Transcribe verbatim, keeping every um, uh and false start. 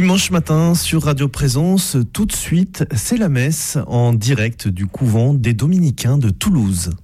Dimanche matin sur Radio Présence, tout de suite, c'est la messe en direct du couvent des Dominicains de Toulouse.